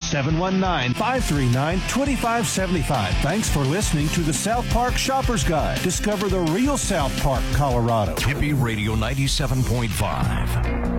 719-539-2575. Thanks for listening to the South Park Shopper's Guide. Discover the real South Park, Colorado. Hippie Radio 97.5.